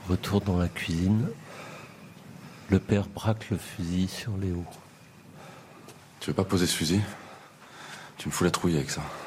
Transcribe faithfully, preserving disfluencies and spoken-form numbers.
Retour dans la cuisine. Le père braque le fusil sur Léo. Tu veux pas poser ce fusil? Tu me fous la trouille avec ça.